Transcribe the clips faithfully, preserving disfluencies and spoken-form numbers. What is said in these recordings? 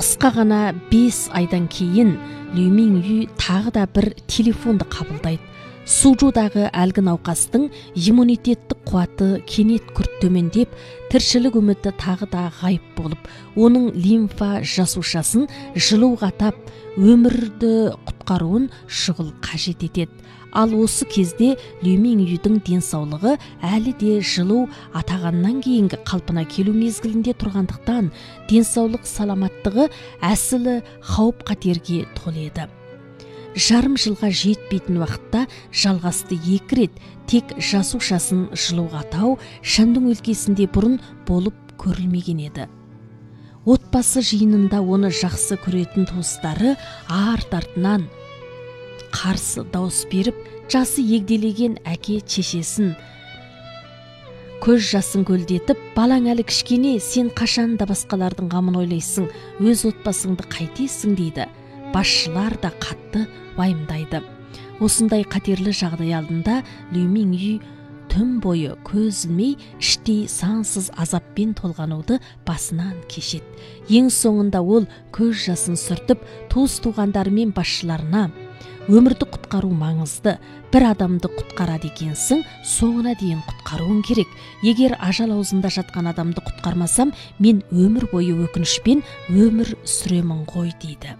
Қысқа ғана бес айдан кейін Лю Мингю тағы да бір телефонды қабылдайды. Сужудағы әлгі науқастың иммунитеттік қуаты кенет күрт төмендеп, тіршілік үміті тағы да ғайып болып, оның лимфа жасушасын жылуға тап, өмірді құтқаруын шұғыл қажет етеді. Ал осы кезде Лю Мингюдің денсаулығы әлі де жылу атағаннан кейінгі қалпына келу мезгілінде тұрғандықтан, денсаулық саламаттығы әсілі қауіп қатерге толы еді. Жарым жылға жетпейтін уақытта жалғасты екі рет тек жасушасын жылуға тау Шандың өлкесінде бұрын болып көрілмеген еді. Отбасы жиынында оны жақсы көретін туыстары арт-артынан қарсы дауыс беріп, жасы егделеген әке шешесін көз жасын көлдетіп, балаң әлі кішкене, сен қашан да басқалардың қамын ойлайсың, өз отбасыңды қайтесің дейді. Басшылар да қатты уайымдайды. Осындай қатерлі жағдай алдында Лю Мингю түн бойы көз ілмей, іштей сансыз азаппен толғануды басынан кешеді. Ең соңында ол көз жасын сүртіп, туыс-туғандары мен басшыларына: өмірді құтқару маңызды, бір адамды құтқарады екенсің, соңына дейін құтқаруың керек. Егер ажал аузында жатқан адамды құтқармасам, мен өмір бойы өкінішпен өмір сүремін ғой дейді.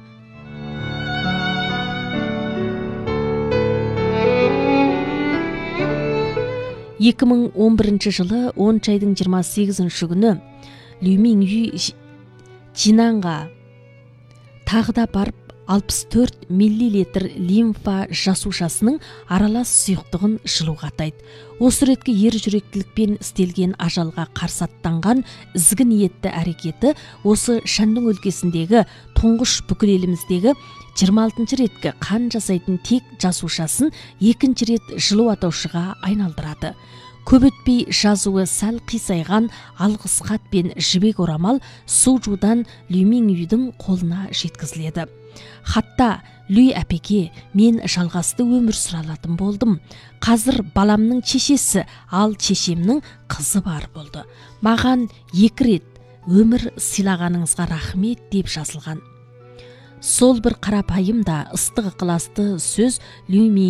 екі мың он бірінші жылы оныншы айдың жиырма сегізінші күні Лю Мингю Жинанға тағы да барып алпыс төрт миллилитр лимфа жасушасының аралас сұйықтығын жылуға тайды. Осы реткі ер жүректілікпен істелген ажалға қарсы аттанған ізгі ниетті әрекеті осы Шандың өлкесіндегі тұңғыш бүкіл еліміздегі жиырма алтыншы реткі қан жасайтын тек жасушасын екінші рет жылу атаушыға айналдырады. Көп өтпей жазуы сәл қисайған алғыс хат пен жібек орамал Сужудан Лю Мингюдің қолына жеткізіледі. Хатта: Лю әпеке, мен жалғасты өмір сүралатын болдым. Қазір баламның шешесі, ал шешемнің қызы бар болды. Маған екі рет өмір сыйлағаныңызға рахмет деп жазылған. Сол бір қарапайым да ыстық ықыласты сөз Лю